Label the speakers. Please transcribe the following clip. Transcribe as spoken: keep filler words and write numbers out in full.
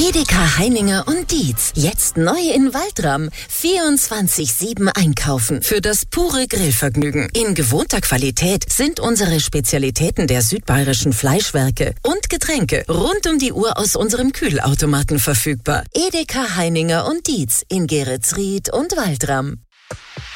Speaker 1: Edeka Heininger und Dietz. Jetzt neu in Waldram. vierundzwanzig sieben einkaufen. Für das pure Grillvergnügen. In gewohnter Qualität sind unsere Spezialitäten der südbayerischen Fleischwerke und Getränke rund um die Uhr aus unserem Kühlautomaten verfügbar. Edeka Heininger und Dietz in Geretsried und Waldram.